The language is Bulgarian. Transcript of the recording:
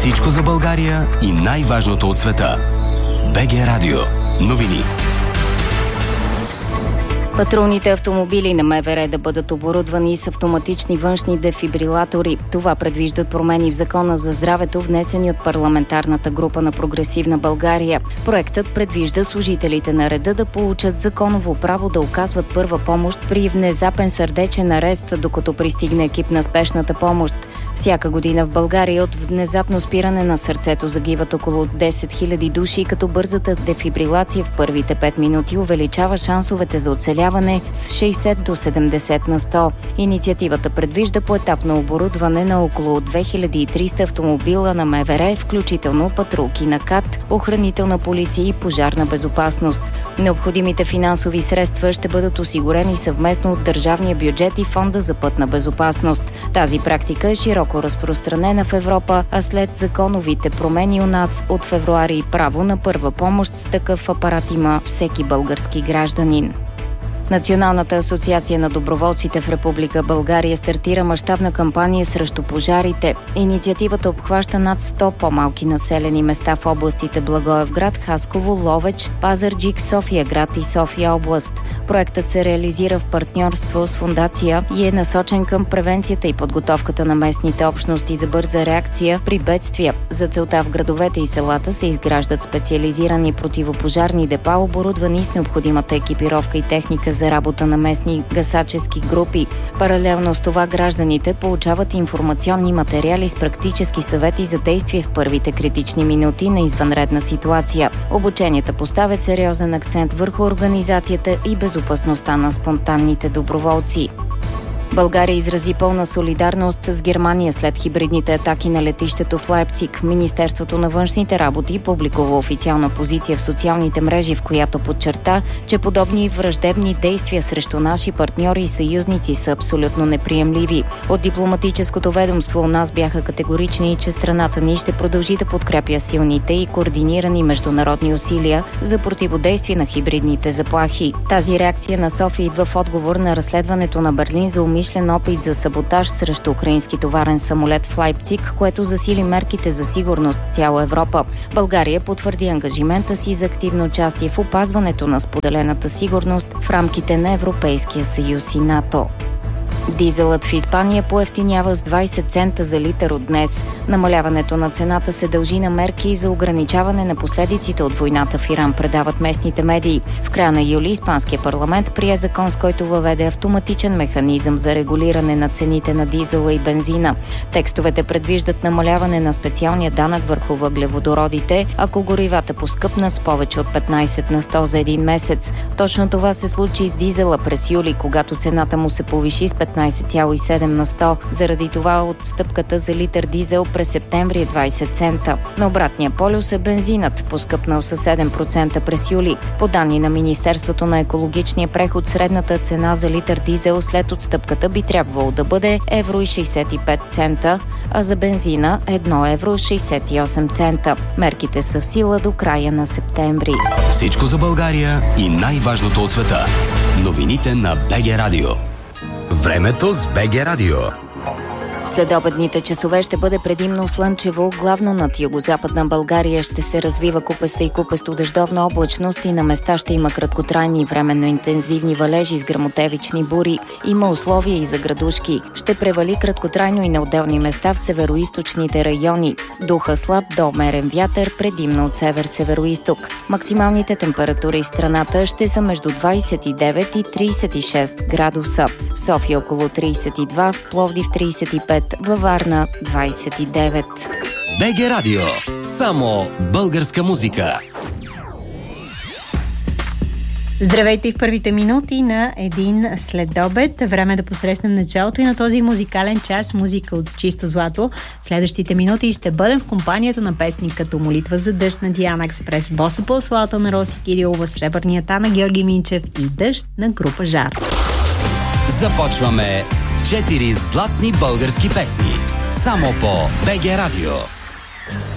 Всичко за България и най-важното от света. БГ Радио. Новини. Патрулните автомобили на МВР да бъдат оборудвани с автоматични външни дефибрилатори. Това предвиждат промени в Закона за здравето, внесени от парламентарната група на Прогресивна България. Проектът предвижда служителите на реда да получат законово право да оказват първа помощ при внезапен сърдечен арест, докато пристигне екип на спешната помощ. Всяка година в България от внезапно спиране на сърцето загиват около 10 000 души, като бързата дефибрилация в първите 5 минути увеличава шансовете за оцеляване с 60 до 70 на 100. Инициативата предвижда поетапно оборудване на около 2300 автомобила на МВР, включително патрулки на КАТ, охранителна полиция и пожарна безопасност. Необходимите финансови средства ще бъдат осигурени съвместно от държавния бюджет и Фонда за пътна безопасност. Тази практика е широко разпространена в Европа, а след законовите промени у нас от февруари право на първа помощ с такъв апарат има всеки български гражданин. Националната асоциация на доброволците в Република България стартира мащабна кампания срещу пожарите. Инициативата обхваща над 100 по-малки населени места в областите Благоевград, Хасково, Ловеч, Пазарджик, София град и София област. Проектът се реализира в партньорство с фондация и е насочен към превенцията и подготовката на местните общности за бърза реакция при бедствия. За целта в градовете и селата се изграждат специализирани противопожарни депа, оборудвани с необходимата екипировка и техника за работа на местни гасачески групи. Паралелно с това гражданите получават информационни материали с практически съвети за действие в първите критични минути на извънредна ситуация. Обученията поставят сериозен акцент върху организацията и безопасността на спонтанните доброволци. България изрази пълна солидарност с Германия след хибридните атаки на летището в Лайпциг. Министерството на външните работи публикува официална позиция в социалните мрежи, в която подчерта, че подобни враждебни действия срещу наши партньори и съюзници са абсолютно неприемливи. От дипломатическото ведомство у нас бяха категорични, че страната ни ще продължи да подкрепя силните и координирани международни усилия за противодействие на хибридните заплахи. Тази реакция на София идва в отговор на разследването на Берлин за умишлен опит за саботаж срещу украински товарен самолет в Лайпциг, което засили мерките за сигурност в цяла Европа. България потвърди ангажимента си за активно участие в опазването на споделената сигурност в рамките на Европейския съюз и НАТО. Дизелът в Испания поевтинява с 20 цента за литър от днес. Намаляването на цената се дължи на мерки за ограничаване на последиците от войната в Иран, предават местните медии. В края на юли Испанския парламент прие закон, с който въведе автоматичен механизъм за регулиране на цените на дизела и бензина. Текстовете предвиждат намаляване на специалния данък върху въглеводородите, ако горивата поскъпнат с повече от 15 на 100 за един месец. Точно това се случи с дизела през юли, когато цената му се повиши с 15,7 на 100. Заради това отстъпката за литър дизел през септември е 20 цента. На обратния полюс е бензинът, поскъпнал с 7% през юли. По данни на Министерството на екологичния преход, средната цена за литър дизел след отстъпката би трябвало да бъде евро и 65 цента, а за бензина 1 евро 68 цента. Мерките са в сила до края на септември. Всичко за България и най-важното от света. Новините на БГ Радио. Времето с БГ Радио. След обедните часове ще бъде предимно слънчево, главно над югозападна България ще се развива купеста и купесто-дъждовна облачност и на места ще има краткотрайни временно интензивни валежи с гръмотевични бури. Има условия и за градушки. Ще превали краткотрайно и на отделни места в североизточните райони. Духа слаб до умерен вятър, предимно от север-североизток. Максималните температури в страната ще са между 29 и 36 градуса. В София около 32, в Пловдив 35, във Варна 29. БГ Радио. Само българска музика. Здравейте в първите минути на един следобед. Време да посрещнем началото и на този музикален час, музика от чисто злато. В следващите минути ще бъдем в компанията на песни като Молитва за дъжд на Диана Експрес, Боса по асфалта на Роси Кирилова, Сребърнията на Георги Минчев и Дъжд на група Жар. Започваме с 4 златни български песни. Само по БГ Радио.